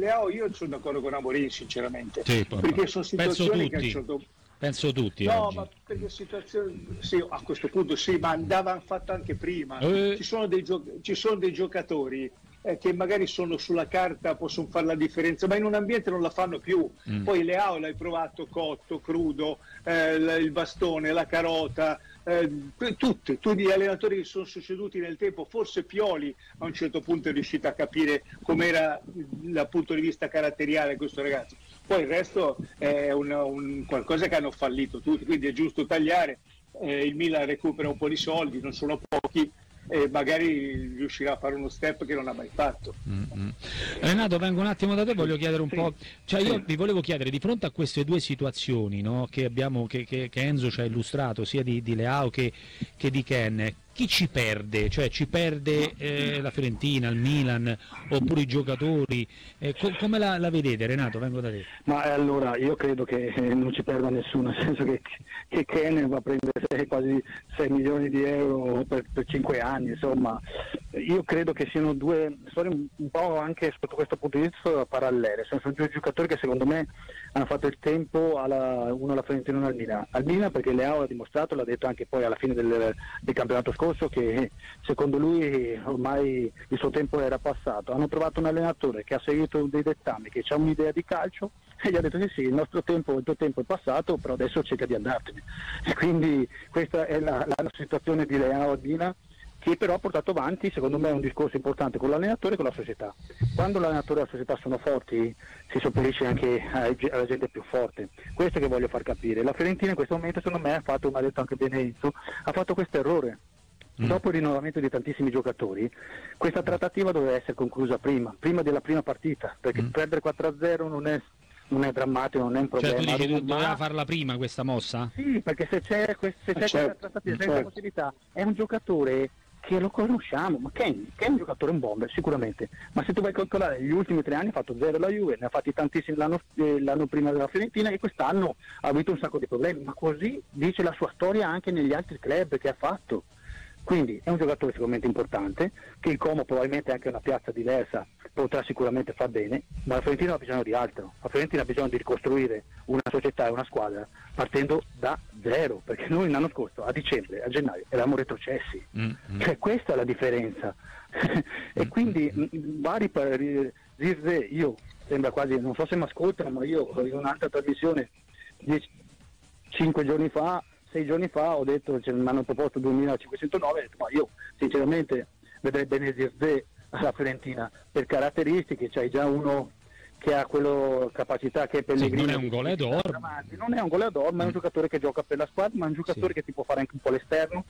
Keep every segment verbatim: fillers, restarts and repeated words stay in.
Leao io sono d'accordo con Amorim sinceramente, sì, perché sono situazioni che a un certo punto... penso tutti no, oggi. ma perché situazioni sì, a questo punto sì, ma andavano fatto anche prima. Eh. Ci sono dei, gio- ci sono dei giocatori eh, che magari sono sulla carta, possono fare la differenza, ma in un ambiente non la fanno più. Mm. Poi Leao l'hai provato cotto, crudo, eh, l- il bastone, la carota, eh, tutti, tutti gli allenatori che sono succeduti nel tempo, forse Pioli a un certo punto è riuscito a capire com'era dal punto di vista caratteriale questo ragazzo. Poi il resto è un, un qualcosa che hanno fallito tutti, quindi è giusto tagliare, eh, il Milan recupera un po' di soldi, non sono pochi, e magari riuscirà a fare uno step che non ha mai fatto. Mm-hmm. Renato, vengo un attimo da te, voglio chiedere un sì, po', cioè io sì. vi volevo chiedere di fronte a queste due situazioni, no, che abbiamo, che, che, che Enzo ci ha illustrato, sia di, di Leao che, che di Ken, chi ci perde? Cioè ci perde eh, la Fiorentina, il Milan, oppure i giocatori? Eh, co- come la, la vedete, Renato? Vengo da te. Ma allora io credo che eh, non ci perda nessuno, nel senso che, che Ken va a prendere quasi sei milioni di euro per, per cinque anni, insomma io credo che siano due storie un, un po' anche sotto questo punto di vista parallele. Sono due giocatori che secondo me hanno fatto il tempo alla, uno alla Fiorentina e uno al Milan. Al Milan perché Leao l'ha dimostrato, l'ha detto anche poi alla fine del, del campionato scorso, che secondo lui ormai il suo tempo era passato. Hanno trovato un allenatore che ha seguito dei dettami, che ha un'idea di calcio e gli ha detto sì sì, il nostro tempo, il tuo tempo è passato, però adesso cerca di andartene. E quindi questa è la, la situazione di Leao al Milan, che però ha portato avanti, secondo me, un discorso importante con l'allenatore e con la società. Quando l'allenatore e la società sono forti si sopperisce anche alla gente più forte. Questo che voglio far capire. La Fiorentina in questo momento, secondo me, ha fatto, come ha detto anche bene Enzo, ha fatto questo errore. Mm. Dopo il rinnovamento di tantissimi giocatori, questa trattativa doveva essere conclusa prima, prima della prima partita, perché mm. perdere quattro a zero non è, non è drammatico, non è un problema. Cioè tu dici, ma... doveva farla prima questa mossa? Sì, perché se c'è, se c'è certo, questa trattativa, certo. questa possibilità, è un giocatore che lo conosciamo, ma Ken, Ken è un giocatore un bomber sicuramente, ma se tu vai a calcolare gli ultimi tre anni ha fatto zero la Juve, ne ha fatti tantissimi l'anno, eh, l'anno prima della Fiorentina e quest'anno ha avuto un sacco di problemi, ma così dice la sua storia anche negli altri club che ha fatto. Quindi è un giocatore sicuramente importante, che il Como probabilmente anche una piazza diversa potrà sicuramente far bene, ma la Fiorentina ha bisogno di altro, la Fiorentina ha bisogno di ricostruire una società e una squadra partendo da zero, perché noi l'anno scorso a dicembre, a gennaio eravamo retrocessi, mm-hmm. cioè questa è la differenza. E quindi mm-hmm. vari per Zirze, io sembra quasi, non so se mi ascoltano, ma io in un'altra trasmissione dieci, cinque giorni fa sei giorni fa ho detto, cioè, mi hanno proposto duemilacinquecentonove, ho detto, ma io sinceramente vedrei bene Zirze alla Fiorentina per caratteristiche, c'hai già uno che ha quello capacità che è Pellegrino. Sì, non è un goleador, non è un goleador, ma è un mm. giocatore che gioca per la squadra, ma è un giocatore sì. che ti può fare anche un po' l'esterno,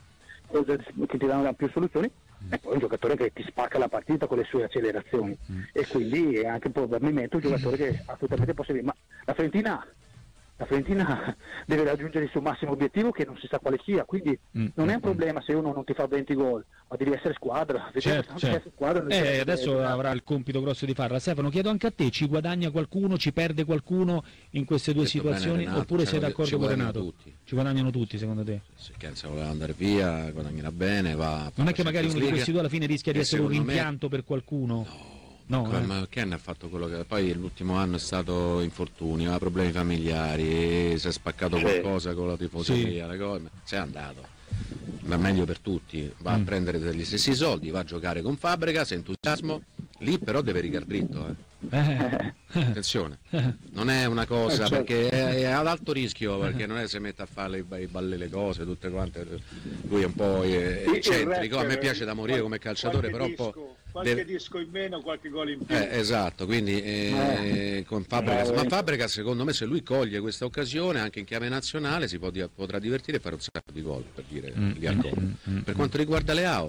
che ti danno più soluzioni, mm. e poi un giocatore che ti spacca la partita con le sue accelerazioni, mm. e quindi è anche probabilmente un giocatore che assolutamente possibile. Ma la Fiorentina La Fiorentina deve raggiungere il suo massimo obiettivo che non si sa quale sia, quindi mm, non è un problema se uno non ti fa venti gol, ma devi essere squadra. Certo, certo. Essere squadra eh, adesso è... avrà il compito grosso di farla. Stefano, chiedo anche a te, ci guadagna qualcuno, ci perde qualcuno in queste due situazioni, Renato, oppure sei d'accordo con Renato? Tutti. Ci guadagnano tutti secondo te? Se Kenza voleva andare via, guadagnerà bene, va. Non è che magari uno di questi due alla fine rischia di essere un rimpianto me... per qualcuno? No. No, eh. Ma Ken ha fatto quello che poi l'ultimo anno è stato infortunio, ha problemi familiari, si è spaccato sì. qualcosa con la tifoseria, sì. le cose, se è andato. Va meglio per tutti, va mm. a prendere degli stessi soldi, va a giocare con Fabregas, entusiasmo, lì però deve rigare dritto, eh. Eh. Attenzione, non è una cosa perché è, è ad alto rischio, perché non è se mette a fare i balli le cose tutte quante, lui è un po' eccentrico, a me piace da morire come calciatore, però disco, un po' qualche deve... disco in meno, qualche gol in più. Eh, esatto, quindi eh, con Fabregas, ma Fabregas secondo me se lui coglie questa occasione anche in chiave nazionale si può, potrà divertire e fare un sacco di gol, per dire mm, li mm, mm, per quanto riguarda Leao,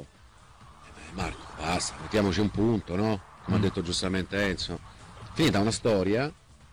eh, Marco, basta, mettiamoci un punto, no? Come mm. ha detto giustamente Enzo, finita una storia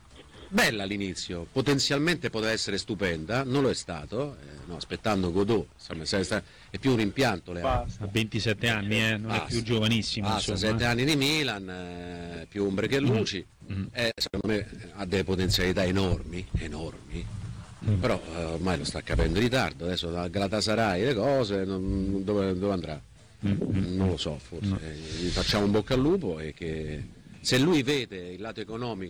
bella all'inizio, potenzialmente poteva essere stupenda, non lo è stato, eh, no, aspettando Godot, insomma, è più un rimpianto Leao. Ha ventisette anni, eh, non basta, è più giovanissimo. Basta, sette anni di Milan, eh, più ombre che luci, mm. eh, secondo me ha delle potenzialità enormi, enormi, mm. però eh, ormai lo sta capendo in ritardo, adesso dal Galatasaray le cose, non, dove, dove andrà? Mm. Non lo so, forse, mm. eh, gli facciamo un bocca al lupo e che... Se lui vede il lato economico